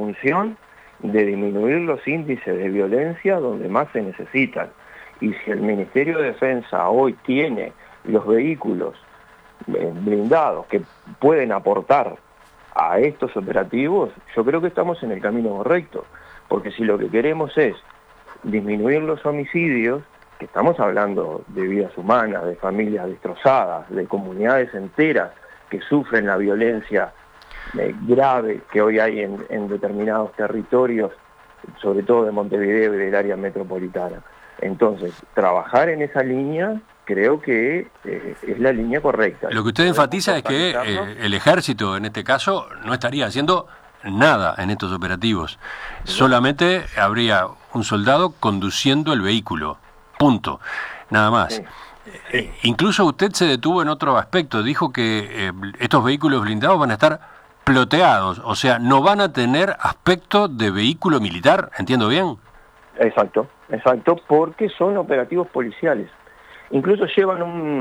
función de disminuir los índices de violencia donde más se necesitan. Y si el Ministerio de Defensa hoy tiene los vehículos blindados que pueden aportar a estos operativos, yo creo que estamos en el camino correcto, porque si lo que queremos es disminuir los homicidios, que estamos hablando de vidas humanas, de familias destrozadas, de comunidades enteras que sufren la violencia grave que hoy hay en determinados territorios, sobre todo de Montevideo y del área metropolitana. Entonces, trabajar en esa línea creo que es la línea correcta. Lo que usted enfatiza es que el ejército, en este caso, no estaría haciendo nada en estos operativos. Solamente habría un soldado conduciendo el vehículo. Punto. Nada más. Sí. Incluso usted se detuvo en otro aspecto. Dijo que estos vehículos blindados van a estar ploteados. O sea, no van a tener aspecto de vehículo militar. ¿Entiendo bien? Exacto, porque son operativos policiales. Incluso llevan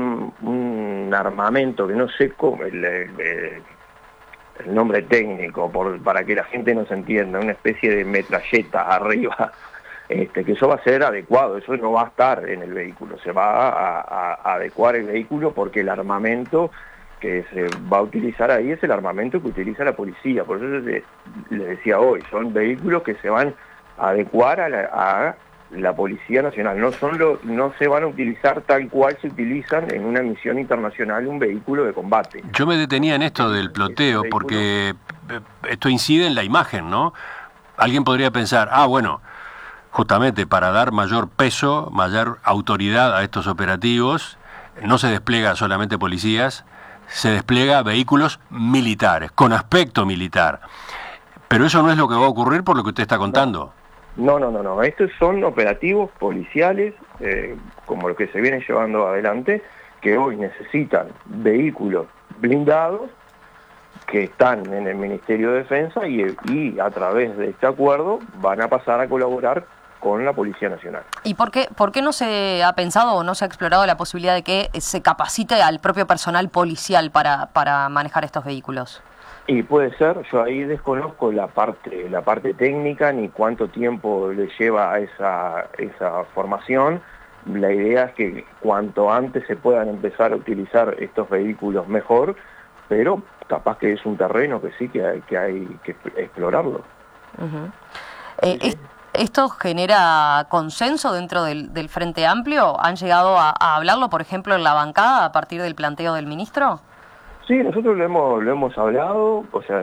un armamento que no sé cómo, el nombre técnico, para que la gente nos entienda, una especie de metralleta arriba, que eso va a ser adecuado, eso no va a estar en el vehículo, se va a adecuar el vehículo porque el armamento que se va a utilizar ahí es el armamento que utiliza la policía. Por eso le decía hoy, son vehículos que se van a adecuar a la Policía Nacional, no se van a utilizar tal cual se utilizan en una misión internacional un vehículo de combate. Yo me detenía en esto del ploteo porque esto incide en la imagen, ¿no? Alguien podría pensar, bueno, justamente para dar mayor peso, mayor autoridad a estos operativos, no se despliega solamente policías, se despliega vehículos militares, con aspecto militar. Pero eso no es lo que va a ocurrir por lo que usted está contando. No. Estos son operativos policiales, como los que se vienen llevando adelante, que hoy necesitan vehículos blindados que están en el Ministerio de Defensa y a través de este acuerdo van a pasar a colaborar con la Policía Nacional. ¿Y por qué no se ha pensado o no se ha explorado la posibilidad de que se capacite al propio personal policial para manejar estos vehículos? Y puede ser, yo ahí desconozco la parte técnica ni cuánto tiempo le lleva a esa formación. La idea es que cuanto antes se puedan empezar a utilizar estos vehículos mejor, pero capaz que es un terreno que sí que hay que explorarlo. Uh-huh. ¿Esto genera consenso dentro del Frente Amplio? ¿Han llegado a hablarlo, por ejemplo, en la bancada a partir del planteo del ministro? Sí, nosotros lo hemos hablado, o sea,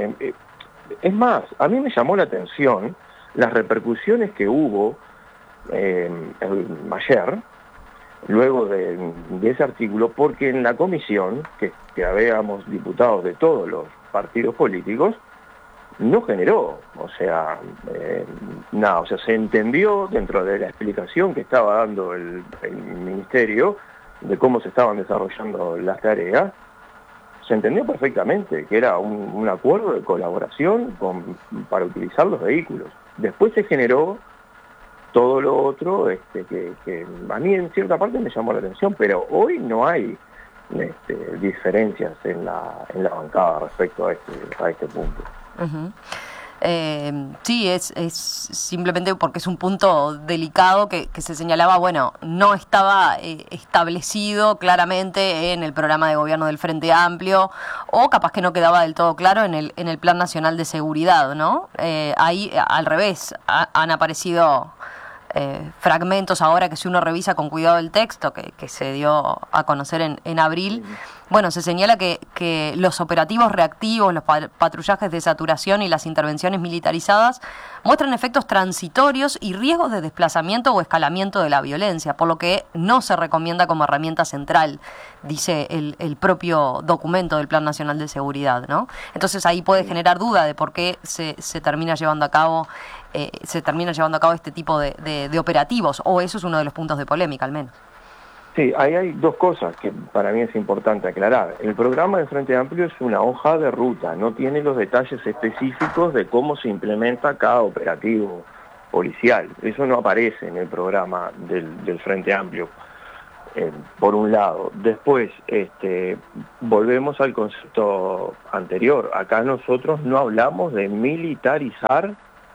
es más, a mí me llamó la atención las repercusiones que hubo ayer, luego de ese artículo, porque en la comisión, que habíamos diputados de todos los partidos políticos, no generó, nada, se entendió dentro de la explicación que estaba dando el ministerio de cómo se estaban desarrollando las tareas. Se entendió perfectamente que era un acuerdo de colaboración para utilizar los vehículos. Después se generó todo lo otro que a mí en cierta parte me llamó la atención, pero hoy no hay diferencias en la bancada respecto a este punto. Uh-huh. Sí, es simplemente porque es un punto delicado que se señalaba, no estaba establecido claramente en el programa de gobierno del Frente Amplio, o capaz que no quedaba del todo claro en el Plan Nacional de Seguridad, ¿no? Ahí, al revés, han aparecido fragmentos ahora que si uno revisa con cuidado el texto que se dio a conocer en abril, se señala que los operativos reactivos, los patrullajes de saturación y las intervenciones militarizadas muestran efectos transitorios y riesgos de desplazamiento o escalamiento de la violencia, por lo que no se recomienda como herramienta central, dice el propio documento del Plan Nacional de Seguridad, ¿no? Entonces ahí puede generar duda de por qué se termina llevando a cabo este tipo de operativos, o eso es uno de los puntos de polémica al menos. Sí, ahí hay dos cosas que para mí es importante aclarar. El programa de Frente Amplio es una hoja de ruta, no tiene los detalles específicos de cómo se implementa cada operativo policial. Eso no aparece en el programa del Frente Amplio. por un lado. Después, volvemos al concepto anterior. Acá nosotros no hablamos de militarizar,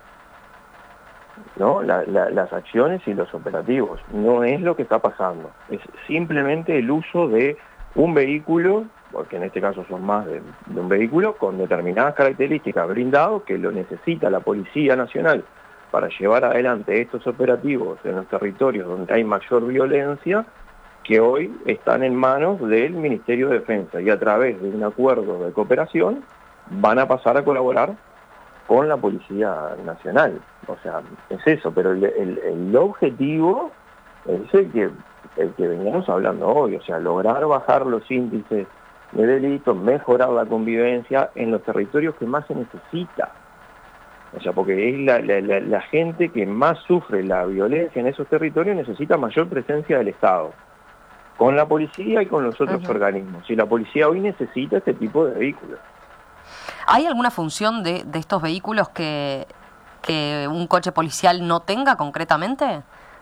¿no?, las acciones y los operativos. No es lo que está pasando. Es simplemente el uso de un vehículo, porque en este caso son más de un vehículo, con determinadas características, blindado, que lo necesita la Policía Nacional para llevar adelante estos operativos en los territorios donde hay mayor violencia, que hoy están en manos del Ministerio de Defensa, y a través de un acuerdo de cooperación van a pasar a colaborar con la Policía Nacional. O sea, es eso, pero el objetivo es el que veníamos hablando hoy, o sea, lograr bajar los índices de delitos, mejorar la convivencia en los territorios que más se necesita. O sea, porque es la gente que más sufre la violencia en esos territorios, necesita mayor presencia del Estado, con la policía y con los otros organismos. Y la policía hoy necesita este tipo de vehículos. ¿Hay alguna función de estos vehículos que un coche policial no tenga concretamente?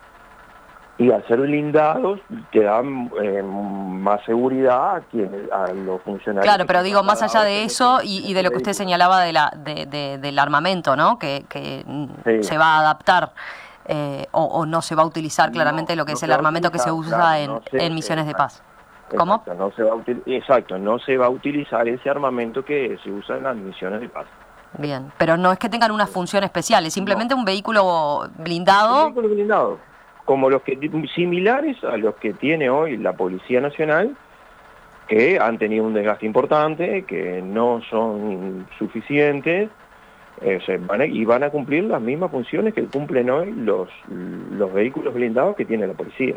Y al ser blindados te dan más seguridad a los funcionarios. Claro, pero digo, más allá de eso y de lo que usted señalaba del armamento, ¿no? Que sí, se va a adaptar o no se va a utilizar claramente lo que es el armamento que se usa en misiones de paz. ¿Cómo? Exacto, no se va a utilizar ese armamento que se usa en las misiones de paz. Bien, pero no es que tengan una función especial, es simplemente un vehículo blindado. Un vehículo blindado, como similares a los que tiene hoy la Policía Nacional, que han tenido un desgaste importante, que no son suficientes, van a cumplir las mismas funciones que cumplen hoy los vehículos blindados que tiene la policía.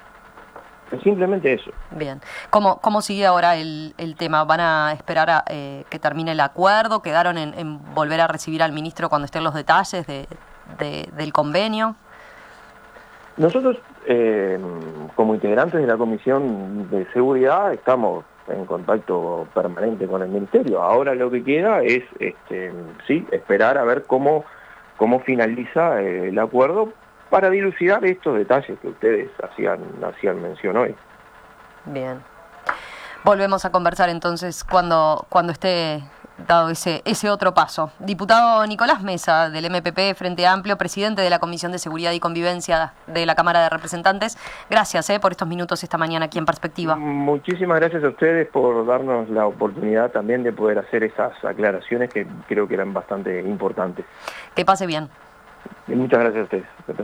Es simplemente eso. Bien. ¿Cómo sigue ahora el tema? ¿Van a esperar a que termine el acuerdo? ¿Quedaron en volver a recibir al ministro cuando estén los detalles del convenio? Nosotros, como integrantes de la Comisión de Seguridad, estamos en contacto permanente con el Ministerio. Ahora lo que queda es esperar a ver cómo finaliza el acuerdo, para dilucidar estos detalles que ustedes hacían mención hoy. Bien. Volvemos a conversar entonces cuando esté dado ese otro paso. Diputado Nicolás Mesa, del MPP Frente Amplio, presidente de la Comisión de Seguridad y Convivencia de la Cámara de Representantes, gracias por estos minutos esta mañana aquí en Perspectiva. Muchísimas gracias a ustedes por darnos la oportunidad también de poder hacer esas aclaraciones que creo que eran bastante importantes. Que pase bien. Y muchas gracias a ustedes.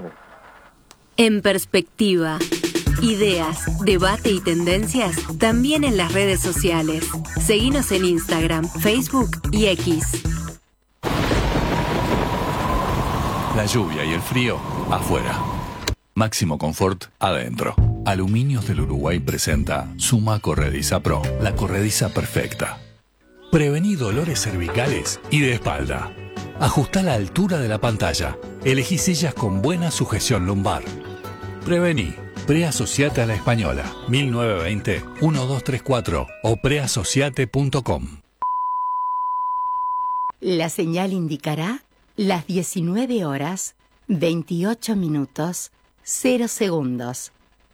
En Perspectiva, ideas, debate y tendencias también en las redes sociales. Seguinos en Instagram, Facebook y X. La lluvia y el frío afuera. Máximo confort adentro. Aluminios del Uruguay presenta Suma Corrediza Pro, la corrediza perfecta. Prevení dolores cervicales y de espalda. Ajustá la altura de la pantalla. Elegí sillas con buena sujeción lumbar. Prevení. Preasociate a la Española. 1920-1234 o preasociate.com. La señal indicará las 19 horas, 28 minutos, 0 segundos.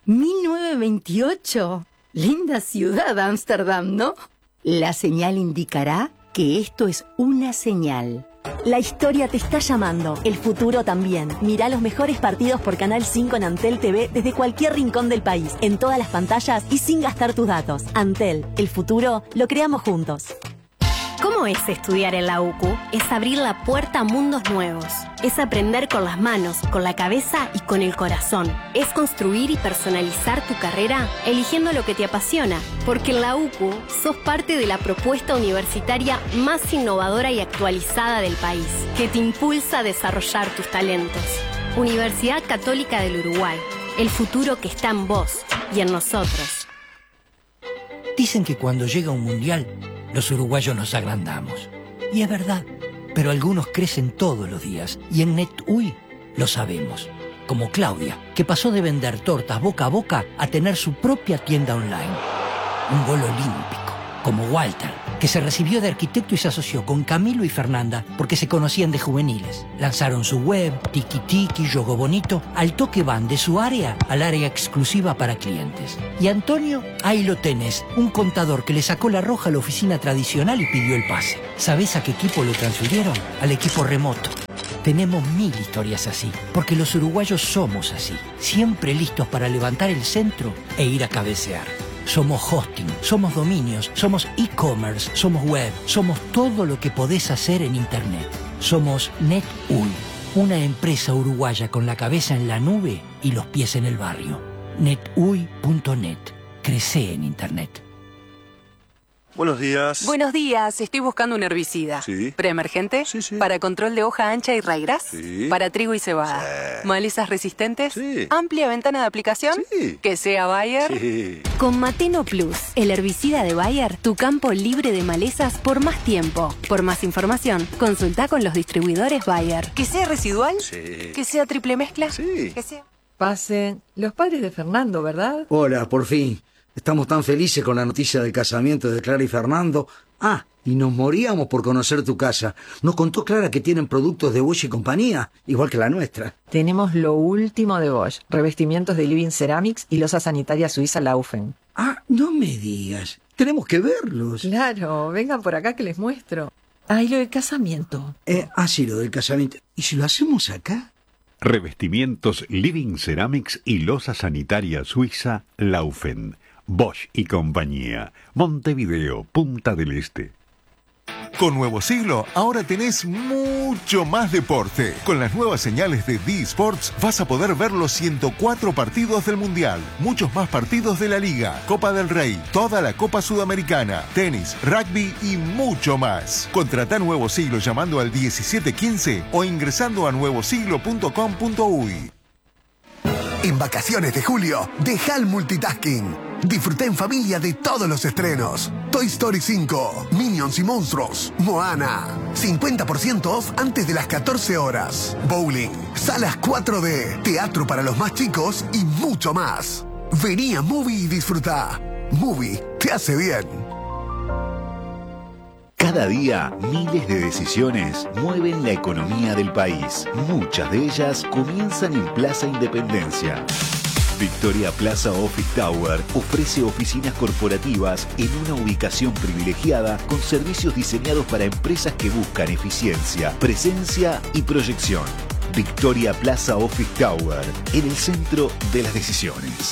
1928. Linda ciudad, Ámsterdam, ¿no? La señal indicará que esto es una señal. La historia te está llamando, el futuro también. Mirá los mejores partidos por Canal 5 en Antel TV desde cualquier rincón del país, en todas las pantallas y sin gastar tus datos. Antel, el futuro lo creamos juntos. ¿Cómo es estudiar en la UCU? Es abrir la puerta a mundos nuevos. Es aprender con las manos, con la cabeza y con el corazón. Es construir y personalizar tu carrera eligiendo lo que te apasiona. Porque en la UCU sos parte de la propuesta universitaria más innovadora y actualizada del país, que te impulsa a desarrollar tus talentos. Universidad Católica del Uruguay. El futuro que está en vos y en nosotros. Dicen que cuando llega un mundial, los uruguayos nos agrandamos. Y es verdad, pero algunos crecen todos los días. Y en NetUI lo sabemos. Como Claudia, que pasó de vender tortas boca a boca a tener su propia tienda online. Un gol olímpico. Como Walter, que se recibió de arquitecto y se asoció con Camilo y Fernanda porque se conocían de juveniles. Lanzaron su web, Tiki Tiki, Yogo Bonito, al toque van de su área al área exclusiva para clientes. Y Antonio, ahí lo tenés, un contador que le sacó la roja a la oficina tradicional y pidió el pase. ¿Sabés a qué equipo lo transfirieron? Al equipo remoto. Tenemos 1000 historias así, porque los uruguayos somos así, siempre listos para levantar el centro e ir a cabecear. Somos hosting, somos dominios, somos e-commerce, somos web, somos todo lo que podés hacer en Internet. Somos NetUI, una empresa uruguaya con la cabeza en la nube y los pies en el barrio. netui.net. Crece en Internet. Buenos días. Buenos días, estoy buscando un herbicida. Sí. ¿Preemergente? Sí. ¿Para control de hoja ancha y raigras? Sí. ¿Para trigo y cebada? Sí. ¿Malezas resistentes? Sí. ¿Amplia ventana de aplicación? Sí. ¿Que sea Bayer? Sí. Con Mateno Plus, el herbicida de Bayer, tu campo libre de malezas por más tiempo. Por más información, consulta con los distribuidores Bayer. ¿Que sea residual? Sí. ¿Que sea triple mezcla? Sí. ¿Que sea... Pasen. Los padres de Fernando, ¿verdad? Hola, por fin. Estamos tan felices con la noticia del casamiento de Clara y Fernando. Ah, y nos moríamos por conocer tu casa. Nos contó Clara que tienen productos de Bosch y compañía, igual que la nuestra. Tenemos lo último de Bosch, revestimientos de Living Ceramics y losa sanitaria suiza Laufen. Ah, no me digas. Tenemos que verlos. Claro, vengan por acá que les muestro. Ah, y lo del casamiento. Sí, lo del casamiento. ¿Y si lo hacemos acá? Revestimientos Living Ceramics y losa sanitaria suiza Laufen. Bosch y compañía. Montevideo, Punta del Este. Con Nuevo Siglo, ahora tenés mucho más deporte. Con las nuevas señales de D-Sports vas a poder ver los 104 partidos del Mundial, muchos más partidos de la Liga, Copa del Rey, toda la Copa Sudamericana, tenis, rugby y mucho más. Contratá Nuevo Siglo llamando al 1715 o ingresando a nuevosiglo.com.uy. En vacaciones de julio, deja el multitasking. Disfruta en familia de todos los estrenos. Toy Story 5, Minions y Monstruos, Moana. 50% off antes de las 14 horas. Bowling, salas 4D, teatro para los más chicos y mucho más. Vení a Movie y disfruta. Movie te hace bien. Cada día, miles de decisiones mueven la economía del país. Muchas de ellas comienzan en Plaza Independencia. Victoria Plaza Office Tower ofrece oficinas corporativas en una ubicación privilegiada con servicios diseñados para empresas que buscan eficiencia, presencia y proyección. Victoria Plaza Office Tower, en el centro de las decisiones.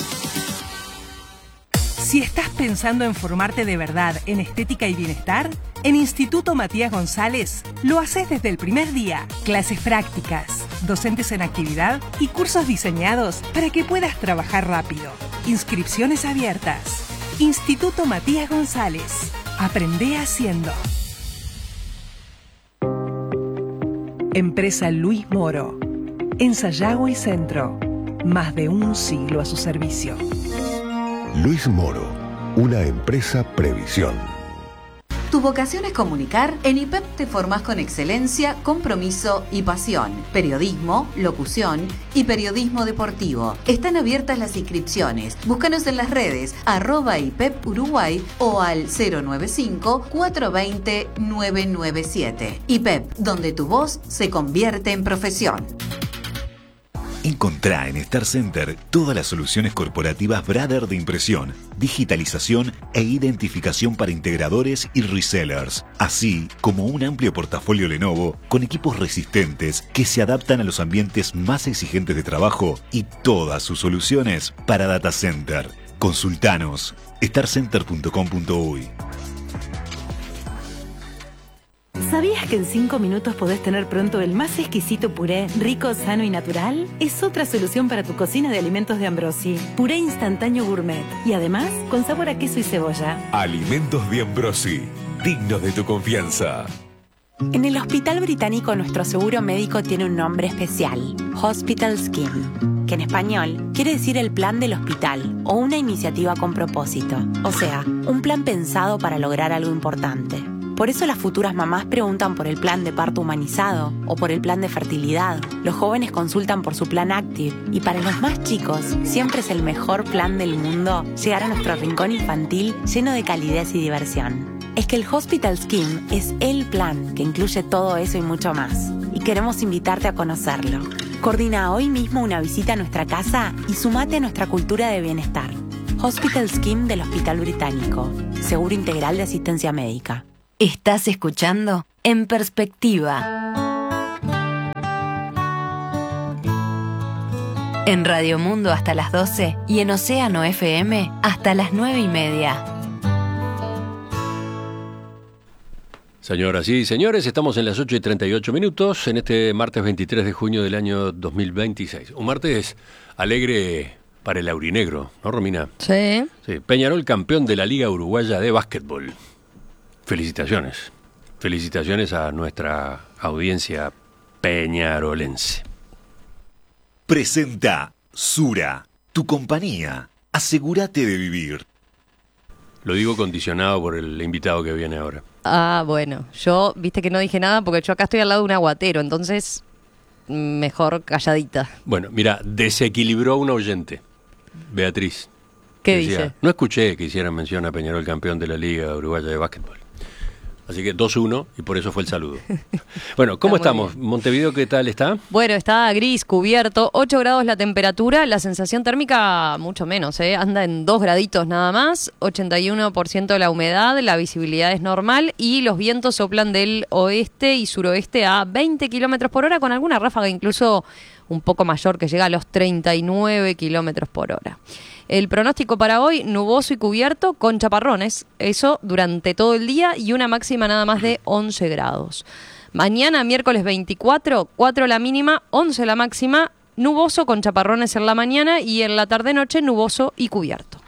Si estás pensando en formarte de verdad en estética y bienestar, en Instituto Matías González lo haces desde el primer día. Clases prácticas, docentes en actividad y cursos diseñados para que puedas trabajar rápido. Inscripciones abiertas. Instituto Matías González. Aprende haciendo. Empresa Luis Moro. En Sayago y Centro. Más de un siglo a su servicio. Luis Moro, una empresa Previsión. Tu vocación es comunicar. En IPEP te formás con excelencia, compromiso y pasión. Periodismo, locución y periodismo deportivo. Están abiertas las inscripciones. Búscanos en las redes @IPEP Uruguay o al 095-420-997. IPEP, donde tu voz se convierte en profesión. Encontrá en Star Center todas las soluciones corporativas Brother de impresión, digitalización e identificación para integradores y resellers, así como un amplio portafolio Lenovo con equipos resistentes que se adaptan a los ambientes más exigentes de trabajo y todas sus soluciones para data center. Consultanos starcenter.com.uy. ¿Sabías que en 5 minutos podés tener pronto el más exquisito puré, rico, sano y natural? Es otra solución para tu cocina de alimentos de Ambrosi. Puré instantáneo gourmet. Y además, con sabor a queso y cebolla. Alimentos de Ambrosi. Dignos de tu confianza. En el Hospital Británico nuestro seguro médico tiene un nombre especial. Hospital Scheme, que en español quiere decir el plan del hospital o una iniciativa con propósito. O sea, un plan pensado para lograr algo importante. Por eso las futuras mamás preguntan por el plan de parto humanizado o por el plan de fertilidad. Los jóvenes consultan por su plan Active. Y para los más chicos, siempre es el mejor plan del mundo llegar a nuestro rincón infantil lleno de calidez y diversión. es que el Hospital Scheme es el plan que incluye todo eso y mucho más. Y queremos invitarte a conocerlo. Coordina hoy mismo una visita a nuestra casa y sumate a nuestra cultura de bienestar. Hospital Scheme del Hospital Británico. Seguro integral de asistencia médica. Estás escuchando En Perspectiva. En Radio Mundo hasta las 12 y en Océano FM hasta las 9:30. Señoras y señores, estamos en las 8:38 en este martes 23 de junio del año 2026. Un martes alegre para el aurinegro, ¿no, Romina? Sí. Sí. Peñarol, campeón de la Liga Uruguaya de Básquetbol. Felicitaciones. Felicitaciones a nuestra audiencia peñarolense. Presenta Sura, tu compañía. Asegúrate de vivir. Lo digo condicionado por el invitado que viene ahora. Ah, bueno, yo, viste que no dije nada porque yo acá estoy al lado de un aguatero, entonces mejor calladita. Bueno, mira, desequilibró a un oyente, Beatriz. ¿Qué Decía, dice? no escuché que hicieran mención a Peñarol, campeón de la Liga Uruguaya de Básquetbol. Así que 2-1 y por eso fue el saludo. Bueno, ¿cómo estamos? ¿Montevideo qué tal está? Bueno, está gris, cubierto, 8 grados la temperatura, la sensación térmica mucho menos, anda en 2 graditos nada más, 81% la humedad, la visibilidad es normal y los vientos soplan del oeste y suroeste a 20 kilómetros por hora con alguna ráfaga incluso un poco mayor que llega a los 39 kilómetros por hora. El pronóstico para hoy, nuboso y cubierto con chaparrones, eso durante todo el día y una máxima nada más de 11 grados. Mañana, miércoles 24, 4 la mínima, 11 la máxima, nuboso con chaparrones en la mañana y en la tarde-noche nuboso y cubierto.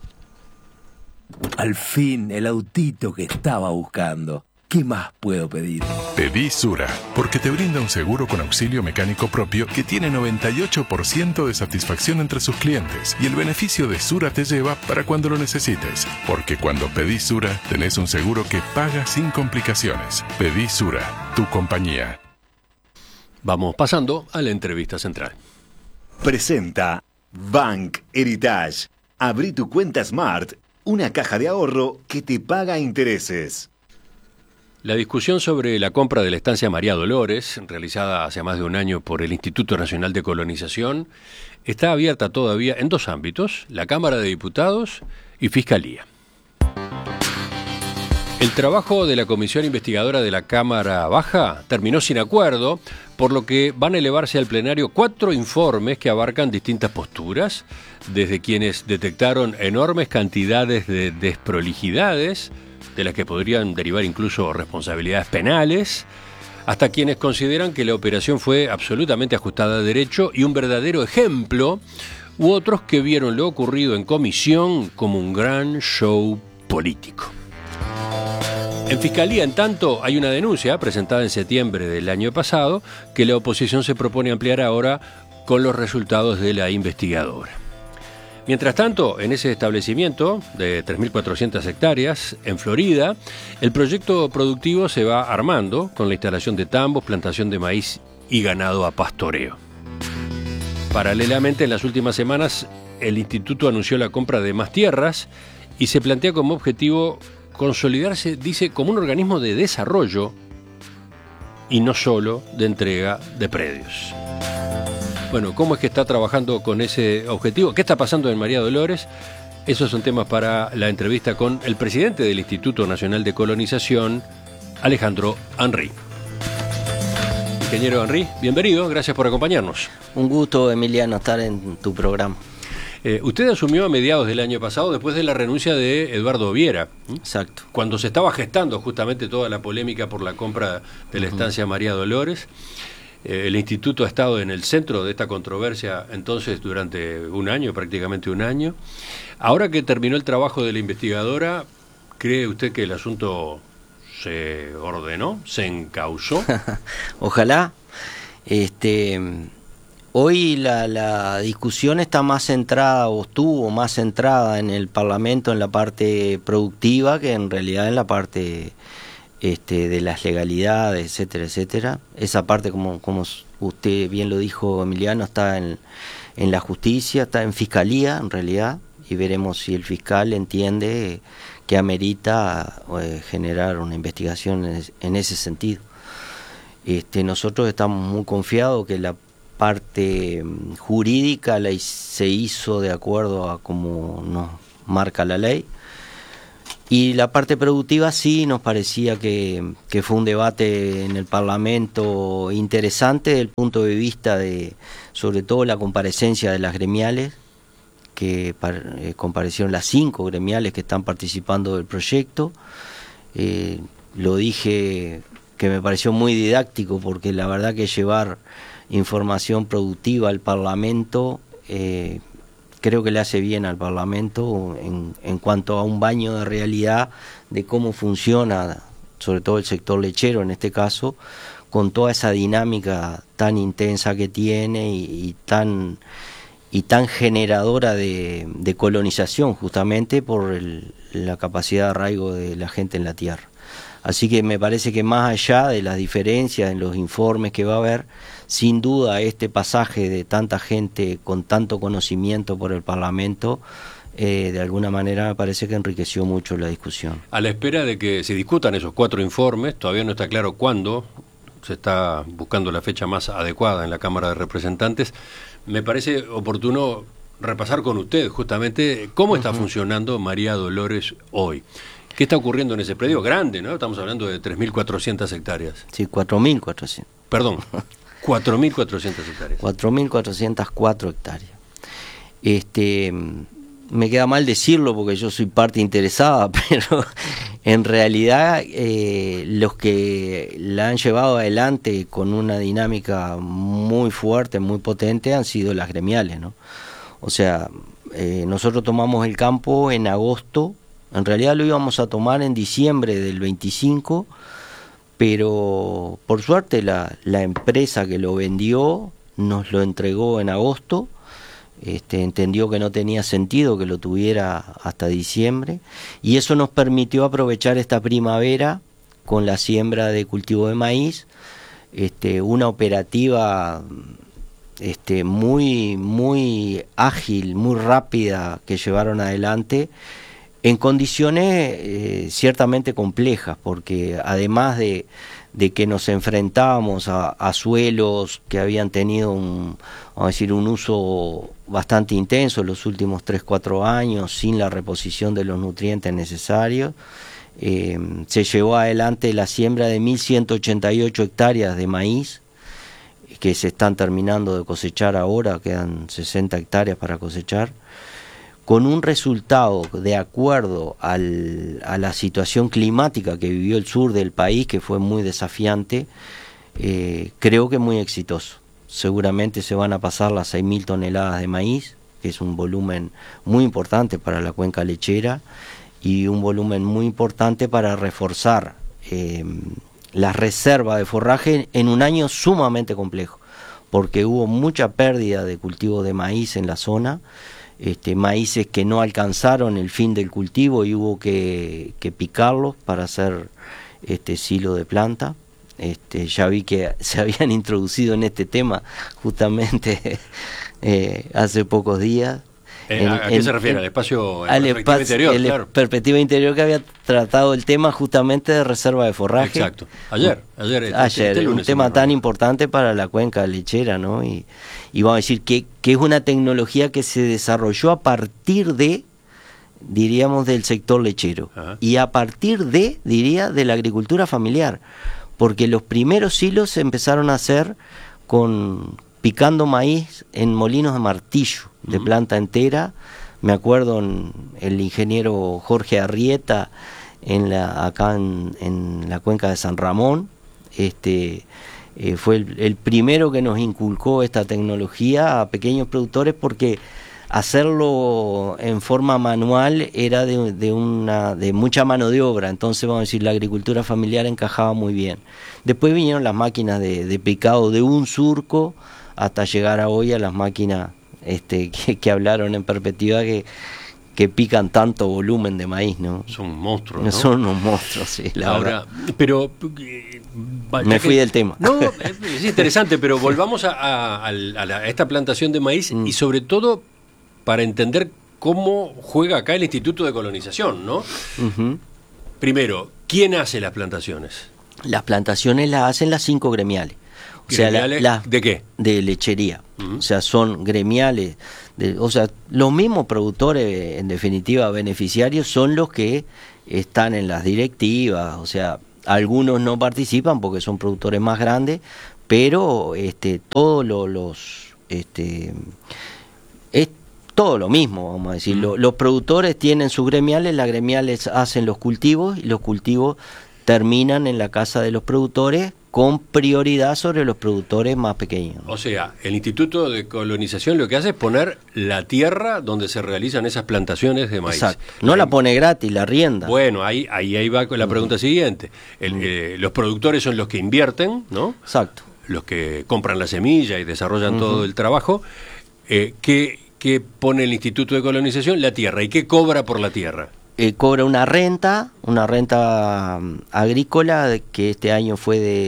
Al fin, el autito que estaba buscando. ¿Qué más puedo pedir? Pedí Sura, porque te brinda un seguro con auxilio mecánico propio que tiene 98% de satisfacción entre sus clientes. Y el beneficio de Sura te lleva para cuando lo necesites. Porque cuando pedís Sura, tenés un seguro que paga sin complicaciones. Pedí Sura, tu compañía. Vamos pasando a la entrevista central. Presenta Bank Heritage. Abrí tu cuenta Smart, una caja de ahorro que te paga intereses. La discusión sobre la compra de la estancia María Dolores, realizada hace más de un año por el Instituto Nacional de Colonización, está abierta todavía en 2 ámbitos, la Cámara de Diputados y Fiscalía. El trabajo de la Comisión Investigadora de la Cámara Baja terminó sin acuerdo, por lo que van a elevarse al plenario 4 informes que abarcan distintas posturas, desde quienes detectaron enormes cantidades de desprolijidades, de las que podrían derivar incluso responsabilidades penales, hasta quienes consideran que la operación fue absolutamente ajustada a derecho y un verdadero ejemplo, u otros que vieron lo ocurrido en comisión como un gran show político. En Fiscalía, en tanto, hay una denuncia presentada en septiembre del año pasado que la oposición se propone ampliar ahora con los resultados de la investigadora. Mientras tanto, en ese establecimiento de 3.400 hectáreas, en Florida, el proyecto productivo se va armando con la instalación de tambos, plantación de maíz y ganado a pastoreo. Paralelamente, en las últimas semanas, el instituto anunció la compra de más tierras y se plantea como objetivo consolidarse, dice, como un organismo de desarrollo y no solo de entrega de predios. Bueno, ¿cómo es que está trabajando con ese objetivo? ¿Qué está pasando en María Dolores? Esos son temas para la entrevista con el presidente del Instituto Nacional de Colonización, Alejandro Henry. Ingeniero Henry, bienvenido, gracias por acompañarnos. Un gusto, Emiliano, estar en tu programa. Usted asumió a mediados del año pasado después de la renuncia de Eduardo Viera. Exacto. Cuando se estaba gestando justamente toda la polémica por la compra de la estancia María Dolores. El instituto ha estado en el centro de esta controversia entonces durante un año, prácticamente un año. Ahora que terminó el trabajo de la investigadora, ¿cree usted que el asunto se ordenó, se encauzó? Ojalá. Hoy la discusión está más centrada, o estuvo más centrada en el Parlamento, en la parte productiva, que en realidad en la parte de las legalidades, etcétera, etcétera. Esa parte, como usted bien lo dijo, Emiliano, está en la justicia, está en fiscalía, en realidad, y veremos si el fiscal entiende que amerita generar una investigación en ese sentido. Nosotros estamos muy confiados que la parte jurídica se hizo de acuerdo a como nos marca la ley, y la parte productiva sí nos parecía que fue un debate en el Parlamento interesante desde el punto de vista de, sobre todo, la comparecencia de las gremiales, que comparecieron las 5 gremiales que están participando del proyecto. Lo dije que me pareció muy didáctico, porque la verdad que llevar información productiva al Parlamento creo que le hace bien al Parlamento en cuanto a un baño de realidad de cómo funciona, sobre todo el sector lechero en este caso, con toda esa dinámica tan intensa que tiene y tan generadora de colonización, justamente por la capacidad de arraigo de la gente en la tierra. Así que me parece que más allá de las diferencias en los informes que va a haber, sin duda este pasaje de tanta gente con tanto conocimiento por el Parlamento, de alguna manera me parece que enriqueció mucho la discusión. A la espera de que se discutan esos 4 informes, todavía no está claro cuándo, se está buscando la fecha más adecuada en la Cámara de Representantes. Me parece oportuno repasar con usted justamente cómo está funcionando María Dolores hoy. ¿Qué está ocurriendo en ese predio? Grande, ¿no? Estamos hablando de 3.400 hectáreas. Sí, 4.400. Perdón, 4.400 hectáreas. 4.404 hectáreas. Me queda mal decirlo porque yo soy parte interesada, pero en realidad los que la han llevado adelante con una dinámica muy fuerte, muy potente, han sido las gremiales, ¿no? O sea, nosotros tomamos el campo en agosto. En realidad lo íbamos a tomar en diciembre del 25, pero por suerte la empresa que lo vendió nos lo entregó en agosto. Entendió que no tenía sentido que lo tuviera hasta diciembre, y eso nos permitió aprovechar esta primavera con la siembra de cultivo de maíz, una operativa muy ágil, muy rápida, que llevaron adelante en condiciones ciertamente complejas, porque además de que nos enfrentábamos a suelos que habían tenido un uso bastante intenso en los últimos 3-4 años, sin la reposición de los nutrientes necesarios, se llevó adelante la siembra de 1.188 hectáreas de maíz, que se están terminando de cosechar ahora, quedan 60 hectáreas para cosechar, con un resultado de acuerdo a la situación climática que vivió el sur del país, que fue muy desafiante, creo que muy exitoso. Seguramente se van a pasar las 6.000 toneladas de maíz, que es un volumen muy importante para la cuenca lechera, y un volumen muy importante para reforzar la reserva de forraje en un año sumamente complejo, porque hubo mucha pérdida de cultivo de maíz en la zona, maíces que no alcanzaron el fin del cultivo y hubo que picarlos para hacer silo de planta. Ya vi que se habían introducido en este tema justamente hace pocos días. ¿A qué se refiere? ¿Al espacio en perspectiva interior? Claro. Perspectiva interior, que había tratado el tema justamente de reserva de forraje. Exacto. Ayer un tema tan importante para la cuenca lechera, ¿no? Y vamos a decir que es una tecnología que se desarrolló a partir de, diríamos, del sector lechero. Ajá. Y a partir de, de la agricultura familiar, porque los primeros silos se empezaron a hacer picando maíz en molinos de martillo, de planta entera. Me acuerdo el ingeniero Jorge Arrieta acá en la cuenca de San Ramón, fue el primero que nos inculcó esta tecnología a pequeños productores, porque hacerlo en forma manual era de mucha mano de obra. Entonces, vamos a decir, la agricultura familiar encajaba muy bien. Después vinieron las máquinas de picado de un surco, hasta llegar a hoy a las máquinas que hablaron en perspectiva, que pican tanto volumen de maíz, ¿no? Son monstruos, ¿no? Son unos monstruos, sí, la verdad. Pero me fui del tema. No, es interesante, pero volvamos a esta plantación de maíz y sobre todo para entender cómo juega acá el Instituto de Colonización, ¿no? Primero, ¿quién hace las plantaciones? Las plantaciones las hacen las 5 gremiales. O sea, ¿de qué? De lechería. O sea, son gremiales. O sea, los mismos productores, en definitiva, beneficiarios, son los que están en las directivas. O sea, algunos no participan porque son productores más grandes, pero todos es todo lo mismo, vamos a decir. Los productores tienen sus gremiales, las gremiales hacen los cultivos y los cultivos terminan en la casa de los productores con prioridad sobre los productores más pequeños. O sea, el Instituto de Colonización lo que hace es poner la tierra donde se realizan esas plantaciones de maíz. Exacto. No la pone gratis, la rienda. Bueno, ahí va con la pregunta siguiente. Los productores son los que invierten, ¿no? Exacto. Los que compran la semilla y desarrollan todo el trabajo. ¿Qué pone el Instituto de Colonización? La tierra. ¿Y qué cobra por la tierra? Cobra una renta agrícola que este año fue de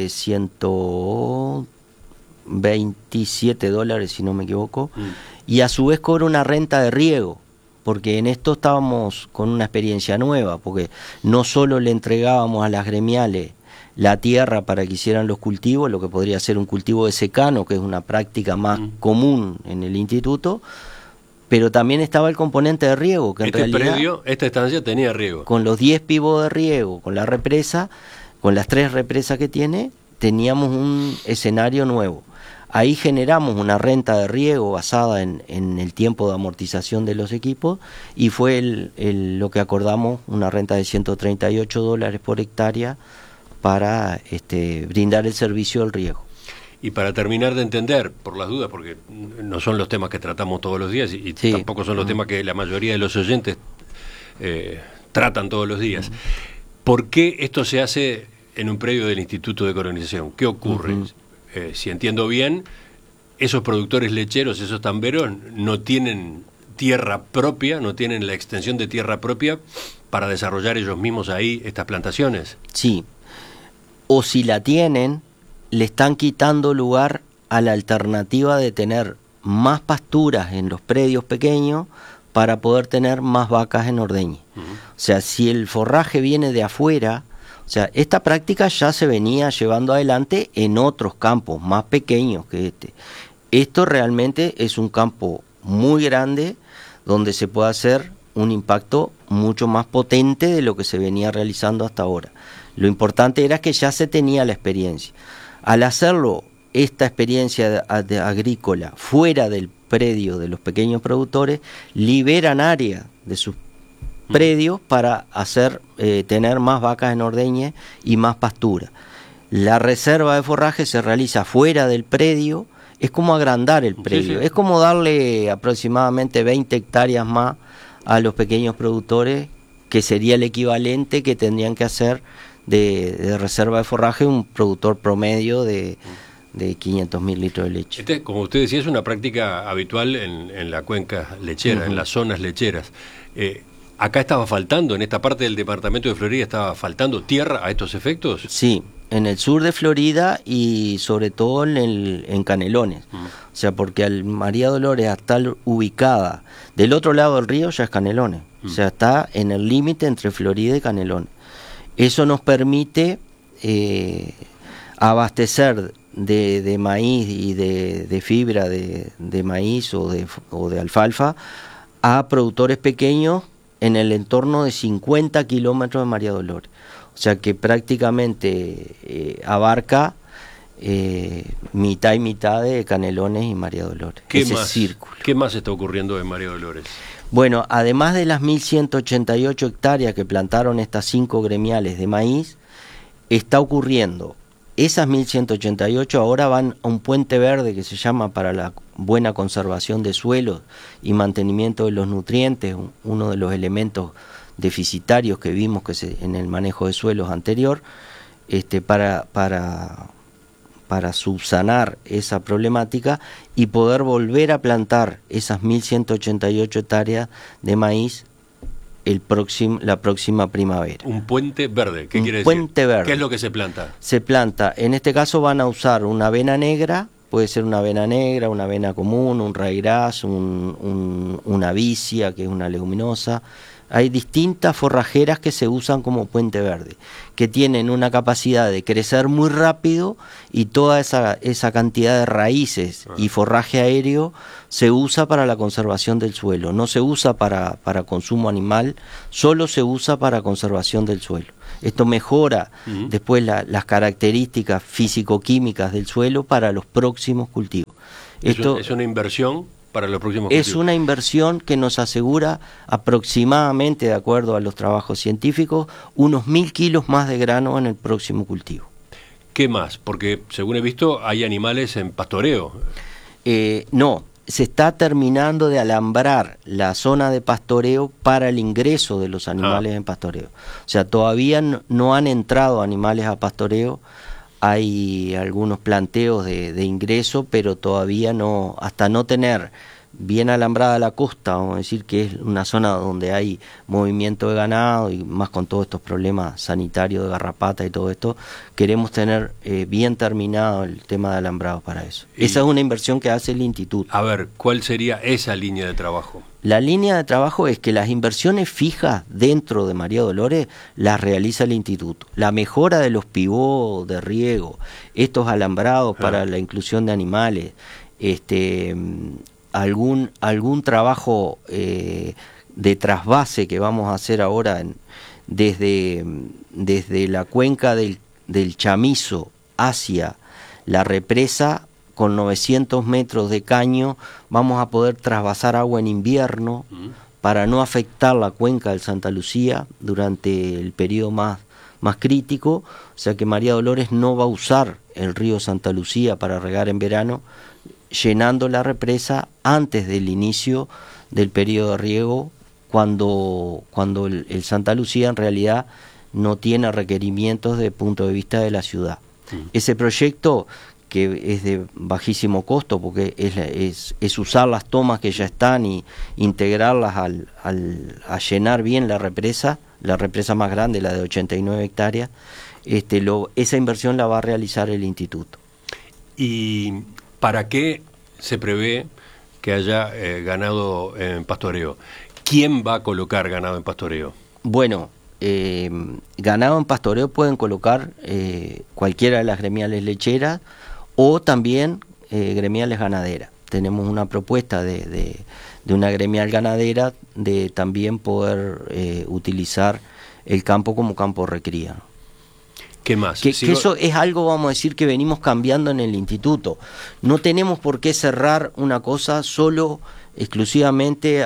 $127, si no me equivoco, y a su vez cobra una renta de riego, porque en esto estábamos con una experiencia nueva, porque no solo le entregábamos a las gremiales la tierra para que hicieran los cultivos, lo que podría ser un cultivo de secano, que es una práctica más común en el instituto, pero también estaba el componente de riego, que en realidad esta estancia tenía riego. Con los 10 pivos de riego, con la represa, con las 3 represas que tiene, teníamos un escenario nuevo. Ahí generamos una renta de riego basada en el tiempo de amortización de los equipos y fue lo que acordamos, una renta de $138 por hectárea para brindar el servicio del riego. Y para terminar de entender, por las dudas, porque no son los temas que tratamos todos los días y tampoco son los temas que la mayoría de los oyentes tratan todos los días, ¿por qué esto se hace en un predio del Instituto de Colonización? ¿Qué ocurre? Si entiendo bien, esos productores lecheros, esos tamberos, no tienen tierra propia, no tienen la extensión de tierra propia para desarrollar ellos mismos ahí estas plantaciones. Sí, o si la tienen, le están quitando lugar a la alternativa de tener más pasturas en los predios pequeños para poder tener más vacas en ordeñe. O sea, si el forraje viene de afuera, o sea, esta práctica ya se venía llevando adelante en otros campos más pequeños que este. Esto realmente es un campo muy grande donde se puede hacer un impacto mucho más potente de lo que se venía realizando hasta ahora. Lo importante era que ya se tenía la experiencia. Al hacerlo, esta experiencia agrícola fuera del predio de los pequeños productores, liberan área de sus predios para tener más vacas en ordeñe y más pastura. La reserva de forraje se realiza fuera del predio, es como agrandar el predio, es como darle aproximadamente 20 hectáreas más a los pequeños productores, que sería el equivalente que tendrían que hacer de reserva de forraje un productor promedio de 500.000 litros de leche. Como usted decía, es una práctica habitual en la cuenca lechera, en las zonas lecheras. ¿Acá estaba faltando, en esta parte del departamento de Florida, estaba faltando tierra a estos efectos? Sí, en el sur de Florida y sobre todo en Canelones. O sea, porque al María Dolores estar ubicada del otro lado del río ya es Canelones. O sea, está en el límite entre Florida y Canelones. Eso nos permite abastecer de maíz y de fibra de maíz o de alfalfa a productores pequeños en el entorno de 50 kilómetros de María Dolores. O sea que prácticamente abarca mitad y mitad de Canelones y María Dolores. ¿Qué más está ocurriendo en María Dolores? Bueno, además de las 1.188 hectáreas que plantaron estas 5 gremiales de maíz, está ocurriendo, esas 1.188 ahora van a un puente verde que se llama para la buena conservación de suelos y mantenimiento de los nutrientes, uno de los elementos deficitarios que vimos en el manejo de suelos anterior, para subsanar esa problemática y poder volver a plantar esas 1.188 hectáreas de maíz la próxima primavera. Un puente verde, ¿qué quiere decir? Puente verde. ¿Qué es lo que se planta? Se planta, en este caso van a usar una avena negra puede ser una avena negra, una avena común, un ryegrass, una vicia, que es una leguminosa. Hay distintas forrajeras que se usan como puente verde, que tienen una capacidad de crecer muy rápido y toda esa cantidad de raíces y forraje aéreo se usa para la conservación del suelo. No se usa para consumo animal, solo se usa para conservación del suelo. Esto mejora después las características físico-químicas del suelo para los próximos cultivos. Esto es una inversión para los próximos es cultivos. una inversión que nos asegura aproximadamente, de acuerdo a los trabajos científicos, unos 1000 kilos más de grano en el próximo cultivo. ¿Qué más? Porque, según he visto, hay animales en pastoreo. No, se está terminando de alambrar la zona de pastoreo para el ingreso de los animales en pastoreo. O sea, todavía no han entrado animales a pastoreo. Hay algunos planteos de ingreso, pero todavía no, hasta no tener bien alambrada la costa, vamos a decir que es una zona donde hay movimiento de ganado y más con todos estos problemas sanitarios de garrapata y todo esto, queremos tener bien terminado el tema de alambrado para eso. Esa es una inversión que hace el instituto. A ver, ¿cuál sería esa línea de trabajo? La línea de trabajo es que las inversiones fijas dentro de María Dolores las realiza el instituto. La mejora de los pivots de riego, estos alambrados para la inclusión de animales, algún trabajo de trasvase que vamos a hacer ahora desde la cuenca del Chamizo hacia la represa. Con 900 metros de caño vamos a poder trasvasar agua en invierno para no afectar la cuenca del Santa Lucía durante el periodo más crítico. O sea que María Dolores no va a usar el río Santa Lucía para regar en verano, llenando la represa antes del inicio del periodo de riego, cuando el Santa Lucía en realidad no tiene requerimientos desde el punto de vista de la ciudad. Ese proyecto, que es de bajísimo costo, porque es usar las tomas que ya están y integrarlas a llenar bien la represa más grande, la de 89 hectáreas, esa inversión la va a realizar el instituto. ¿Y para qué se prevé que haya ganado en pastoreo? ¿Quién va a colocar ganado en pastoreo? Bueno, ganado en pastoreo pueden colocar cualquiera de las gremiales lecheras o también gremiales ganaderas. Tenemos una propuesta de una gremial ganadera de también poder utilizar el campo como campo de recría. ¿Qué más? Que eso es algo, vamos a decir, que venimos cambiando en el instituto. No tenemos por qué cerrar una cosa solo, exclusivamente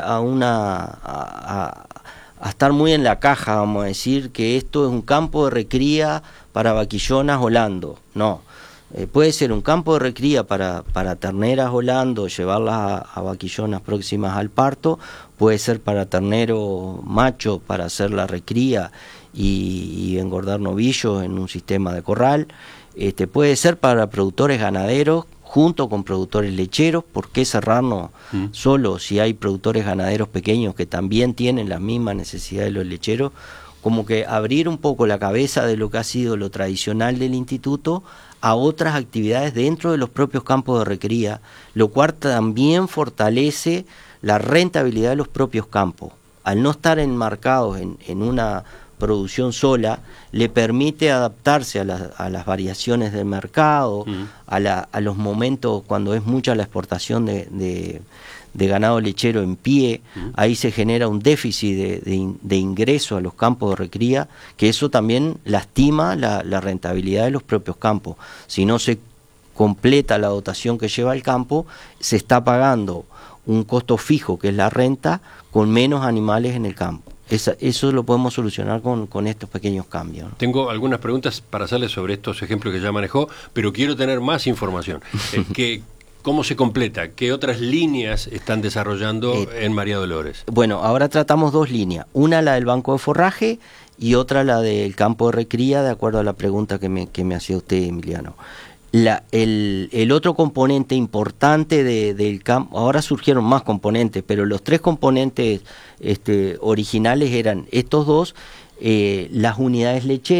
a estar muy en la caja, vamos a decir, que esto es un campo de recría para vaquillonas holando. No. Puede ser un campo de recría para terneras holando, llevarlas a vaquillonas próximas al parto, puede ser para ternero macho para hacer la recría y engordar novillos en un sistema de corral, puede ser para productores ganaderos junto con productores lecheros. ¿Por qué cerrarnos solo si hay productores ganaderos pequeños que también tienen las mismas necesidades de los lecheros? Como que abrir un poco la cabeza de lo que ha sido lo tradicional del instituto a otras actividades dentro de los propios campos de recría, lo cual también fortalece la rentabilidad de los propios campos. Al no estar enmarcados en una producción sola, le permite adaptarse a las variaciones del mercado, a los momentos cuando es mucha la exportación de ganado lechero en pie. Ahí se genera un déficit de ingreso a los campos de recría, que eso también lastima la rentabilidad de los propios campos. Si no se completa la dotación que lleva el campo, se está pagando un costo fijo, que es la renta, con menos animales en el campo. Eso lo podemos solucionar con estos pequeños cambios, ¿no? Tengo algunas preguntas para hacerle sobre estos ejemplos que ya manejó, pero quiero tener más información. ¿Cómo se completa? ¿Qué otras líneas están desarrollando en María Dolores? Bueno, ahora tratamos dos líneas. Una, la del banco de forraje, y otra, la del campo de recría, de acuerdo a la pregunta que me hacía usted, Emiliano. El otro componente importante del campo, ahora surgieron más componentes, pero los tres componentes originales eran estos dos: las unidades lecheras,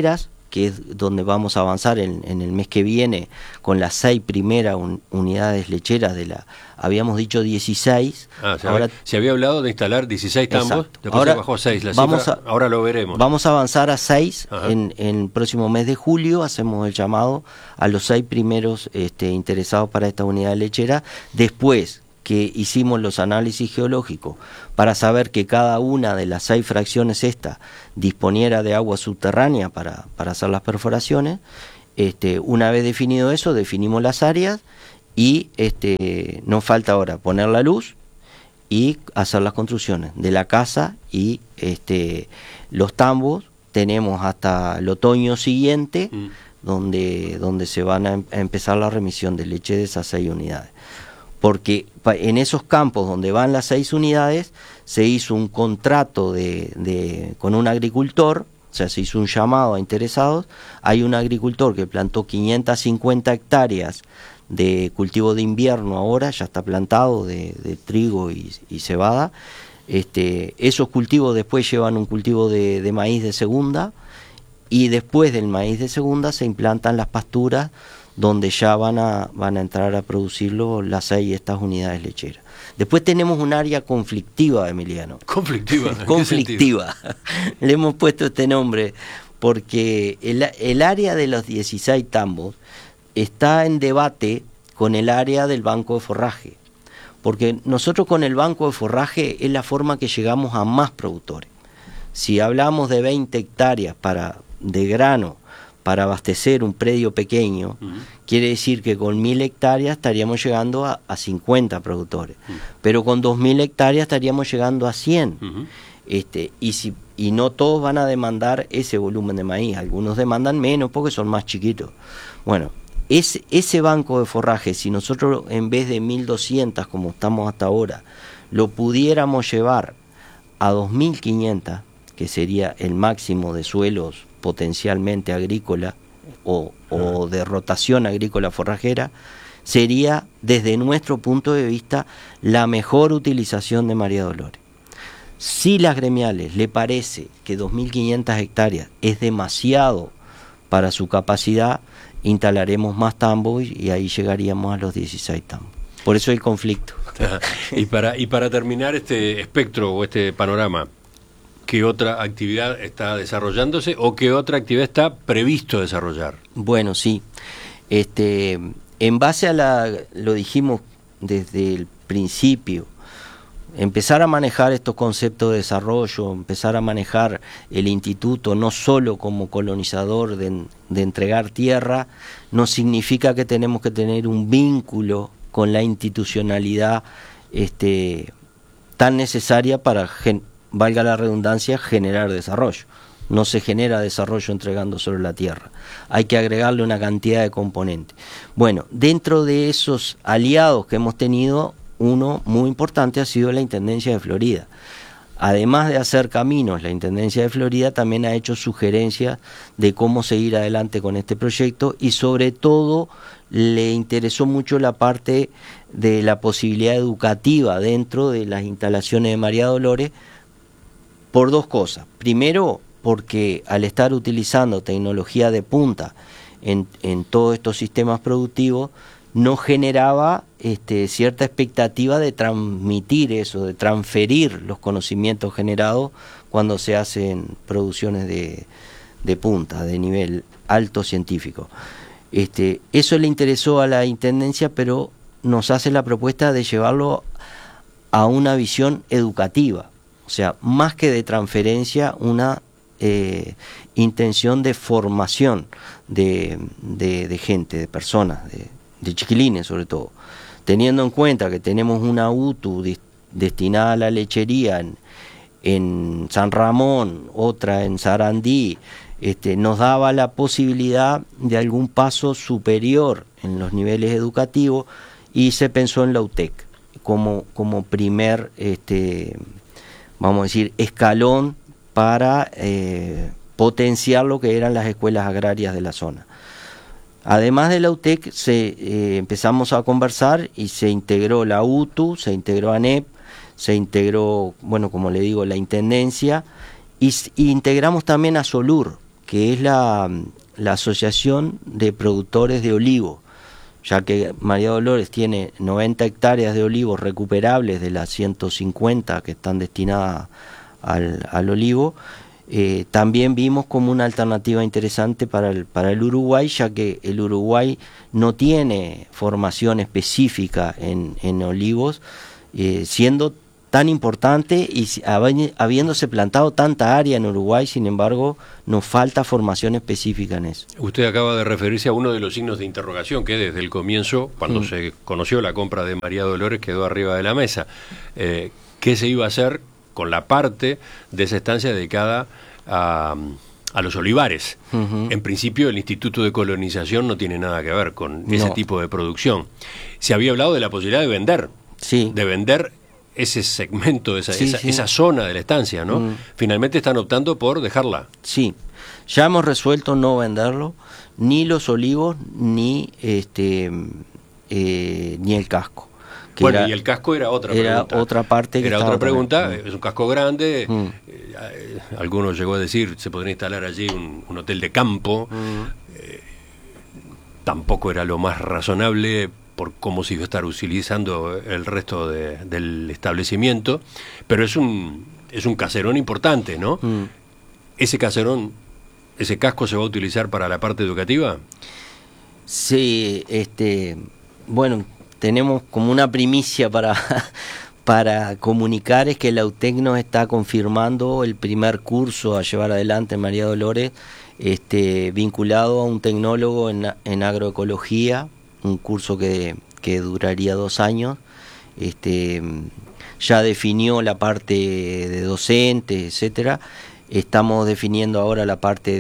que es donde vamos a avanzar en el mes que viene con las 6 primeras unidades lecheras habíamos dicho 16. Ahora se había hablado de instalar 16 tambos, después ahora, se bajó a 6 la cifra, ahora lo veremos. Vamos a avanzar a 6 en el próximo mes de julio, hacemos el llamado a los 6 primeros interesados para esta unidad lechera, después que hicimos los análisis geológicos para saber que cada una de las 6 fracciones disponiera de agua subterránea para hacer las perforaciones. Una vez definido eso, definimos las áreas y nos falta ahora poner la luz y hacer las construcciones de la casa y los tambos. Tenemos hasta el otoño siguiente donde se van a empezar la remisión de leche de esas 6 unidades. Porque en esos campos donde van las 6 unidades se hizo un contrato con un agricultor, o sea, se hizo un llamado a interesados. Hay un agricultor que plantó 550 hectáreas de cultivo de invierno ahora, ya está plantado de trigo y cebada. Esos cultivos después llevan un cultivo de maíz de segunda, y después del maíz de segunda se implantan las pasturas donde ya van a entrar a producirlo las 6 estas unidades lecheras. Después tenemos un área conflictiva, Emiliano. ¿Conflictiva? Conflictiva. Le hemos puesto este nombre porque el área de los 16 tambos está en debate con el área del banco de forraje. Porque nosotros con el banco de forraje es la forma que llegamos a más productores. Si hablamos de 20 hectáreas de grano para abastecer un predio pequeño, quiere decir que con 1000 hectáreas estaríamos llegando a 50 productores, pero con 2000 hectáreas estaríamos llegando a 100. Y no todos van a demandar ese volumen de maíz, algunos demandan menos porque son más chiquitos. Bueno, ese banco de forraje, si nosotros en vez de 1200 como estamos hasta ahora, lo pudiéramos llevar a 2500, que sería el máximo de suelos potencialmente agrícola o de rotación agrícola forrajera, sería desde nuestro punto de vista la mejor utilización de María Dolores. Si las gremiales le parece que 2.500 hectáreas es demasiado para su capacidad, instalaremos más tambos y ahí llegaríamos a los 16 tambos. Por eso el conflicto. Y para terminar este espectro o este panorama, ¿qué otra actividad está desarrollándose o qué otra actividad está previsto desarrollar? Bueno, sí. En base lo dijimos desde el principio, empezar a manejar estos conceptos de desarrollo, empezar a manejar el instituto no solo como colonizador de entregar tierra, no significa que tenemos que tener un vínculo con la institucionalidad tan necesaria para valga la redundancia, generar desarrollo. No se genera desarrollo entregando solo la tierra. Hay que agregarle una cantidad de componentes. Bueno, dentro de esos aliados que hemos tenido, uno muy importante ha sido la Intendencia de Florida. Además de hacer caminos, la Intendencia de Florida también ha hecho sugerencias de cómo seguir adelante con este proyecto y sobre todo le interesó mucho la parte de la posibilidad educativa dentro de las instalaciones de María Dolores, por 2 cosas. Primero, porque al estar utilizando tecnología de punta en todos estos sistemas productivos, no generaba cierta expectativa de transmitir eso, de transferir los conocimientos generados cuando se hacen producciones de punta, de nivel alto científico. Eso le interesó a la Intendencia, pero nos hace la propuesta de llevarlo a una visión educativa. O sea, más que de transferencia, una intención de formación de gente, de personas, de chiquilines sobre todo. Teniendo en cuenta que tenemos una UTU destinada a la lechería en San Ramón, otra en Sarandí, nos daba la posibilidad de algún paso superior en los niveles educativos y se pensó en la UTEC como primer vamos a decir, escalón para potenciar lo que eran las escuelas agrarias de la zona. Además de la UTEC, empezamos a conversar y se integró la UTU, se integró ANEP, se integró, bueno, como le digo, la Intendencia, y integramos también a SOLUR, que es la la Asociación de Productores de Olivo, ya que María Dolores tiene 90 hectáreas de olivos recuperables de las 150 que están destinadas al olivo. También vimos como una alternativa interesante para el Uruguay, ya que el Uruguay no tiene formación específica en olivos, siendo tan importante y habiéndose plantado tanta área en Uruguay, sin embargo, nos falta formación específica en eso. Usted acaba de referirse a uno de los signos de interrogación que desde el comienzo, cuando se conoció la compra de María Dolores, quedó arriba de la mesa. ¿Qué se iba a hacer con la parte de esa estancia dedicada a los olivares? En principio, el Instituto de Colonización no tiene nada que ver con ese tipo de producción. Se había hablado de la posibilidad de vender, de vender ese segmento, esa zona de la estancia, ¿no? Finalmente están optando por dejarla. Sí, ya hemos resuelto no venderlo, ni los olivos, ni el casco. Bueno, y el casco era otra pregunta. Era otra parte que era otra pregunta. Es un casco grande. Algunos llegó a decir se podría instalar allí un hotel de campo. Tampoco era lo más razonable por cómo se iba a estar utilizando el resto del establecimiento, pero es un caserón importante, ¿no? Ese caserón, ese casco se va a utilizar para la parte educativa. Sí, bueno, tenemos como una primicia para comunicar, es que la UTEC nos está confirmando el primer curso a llevar adelante en María Dolores, vinculado a un tecnólogo en agroecología, un curso que duraría 2 años. Ya definió la parte de docente, etcétera. Estamos definiendo ahora la parte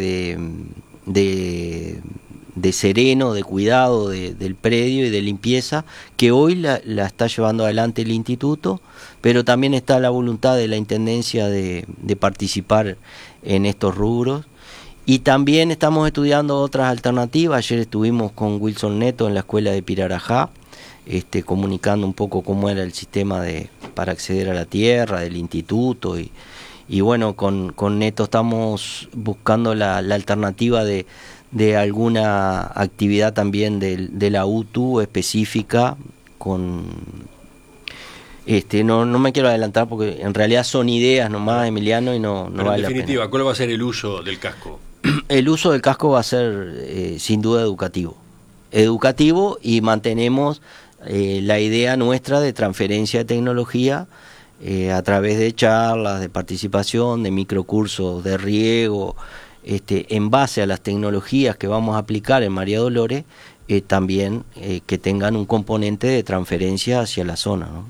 de sereno, de cuidado del predio y de limpieza, que hoy la está llevando adelante el instituto, pero también está la voluntad de la Intendencia de participar en estos rubros. Y también estamos estudiando otras alternativas. Ayer estuvimos con Wilson Neto en la escuela de Pirarajá, comunicando un poco cómo era el sistema para acceder a la tierra del instituto. Y bueno, con Neto estamos buscando la alternativa de alguna actividad también de la UTU específica con... no me quiero adelantar porque en realidad son ideas nomás, Emiliano, y no vale la pena. En definitiva, ¿cuál va a ser el uso del casco? El uso del casco va a ser sin duda educativo y mantenemos la idea nuestra de transferencia de tecnología a través de charlas, de participación, de microcursos de riego, en base a las tecnologías que vamos a aplicar en María Dolores, también que tengan un componente de transferencia hacia la zona, ¿no?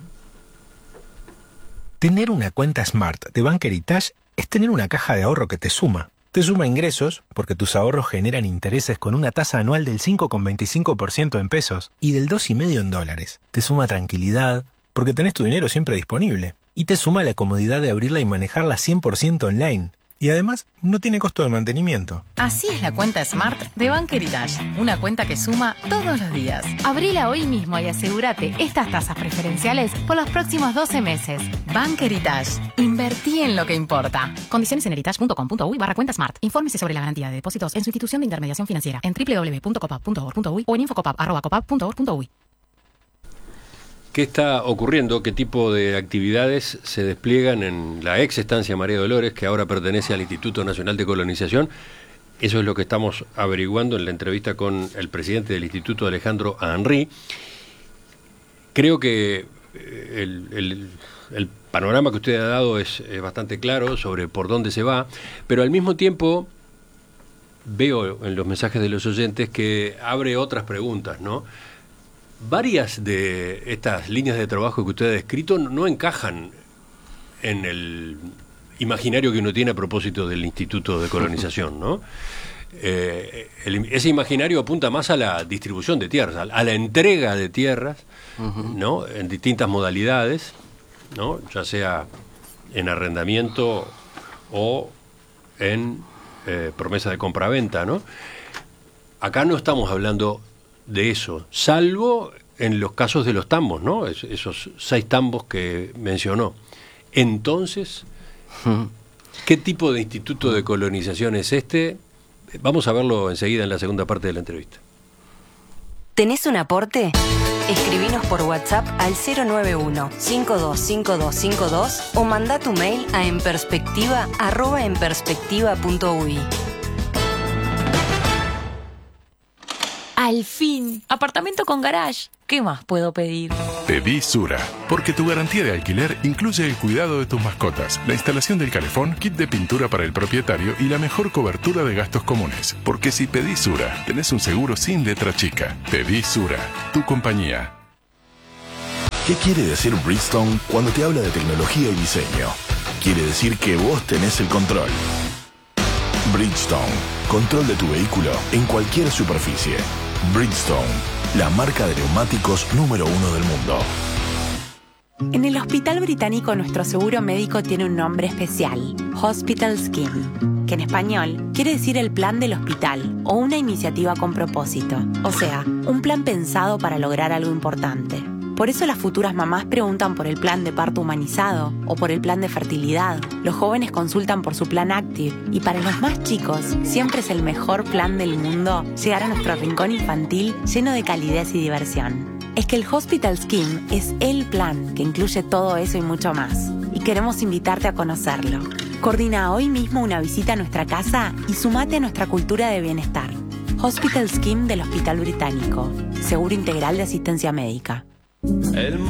Tener una cuenta Smart de Bank Heritage es tener una caja de ahorro que te suma. Te suma ingresos, porque tus ahorros generan intereses con una tasa anual del 5,25% en pesos y del 2,5% en dólares. Te suma tranquilidad, porque tenés tu dinero siempre disponible. Y te suma la comodidad de abrirla y manejarla 100% online. Y además, no tiene costo de mantenimiento. Así es la cuenta Smart de Bank Heritage. Una cuenta que suma todos los días. Abrila hoy mismo y asegúrate estas tasas preferenciales por los próximos 12 meses. Bank Heritage. Invertí en lo que importa. Condiciones en heritage.com.uy/cuenta Smart. Infórmese sobre la garantía de depósitos en su institución de intermediación financiera en www.copap.org.uy o en infocopap@copap.org.uy. ¿Qué está ocurriendo? ¿Qué tipo de actividades se despliegan en la ex estancia María Dolores, que ahora pertenece al Instituto Nacional de Colonización? Eso es lo que estamos averiguando en la entrevista con el presidente del Instituto, Alejandro Henry. Creo que el panorama que usted ha dado es bastante claro sobre por dónde se va, pero al mismo tiempo veo en los mensajes de los oyentes que abre otras preguntas, ¿no? Varias de estas líneas de trabajo que usted ha descrito no encajan en el imaginario que uno tiene a propósito del Instituto de Colonización, ¿no? Ese imaginario apunta más a la distribución de tierras, a la entrega de tierras, ¿no? En distintas modalidades, ¿no? Ya sea en arrendamiento o en promesa de compraventa, ¿no? Acá no estamos hablando de eso, salvo en los casos de los tambos, ¿no? Esos 6 tambos que mencionó. Entonces, ¿qué tipo de instituto de colonización es este? Vamos a verlo enseguida en la segunda parte de la entrevista. ¿Tenés un aporte? Escribinos por WhatsApp al 091-525252 o mandá tu mail a enperspectiva@enperspectiva.ui. Al fin, apartamento con garage. ¿Qué más puedo pedir? Pedí Sura, porque tu garantía de alquiler incluye el cuidado de tus mascotas, la instalación del calefón, kit de pintura para el propietario y la mejor cobertura de gastos comunes. Porque si pedís Sura, tenés un seguro sin letra chica. Pedí Sura, tu compañía. ¿Qué quiere decir Bridgestone cuando te habla de tecnología y diseño? Quiere decir que vos tenés el control. Bridgestone, control de tu vehículo en cualquier superficie. Bridgestone, la marca de neumáticos número 1 del mundo. En el Hospital Británico nuestro seguro médico tiene un nombre especial, Hospital Scheme, que en español quiere decir el plan del hospital o una iniciativa con propósito, o sea, un plan pensado para lograr algo importante. Por eso las futuras mamás preguntan por el plan de parto humanizado o por el plan de fertilidad. Los jóvenes consultan por su plan Active y para los más chicos siempre es el mejor plan del mundo llegar a nuestro rincón infantil lleno de calidez y diversión. Es que el Hospital Scheme es el plan que incluye todo eso y mucho más. Y queremos invitarte a conocerlo. Coordina hoy mismo una visita a nuestra casa y sumate a nuestra cultura de bienestar. Hospital Scheme del Hospital Británico. Seguro integral de asistencia médica. El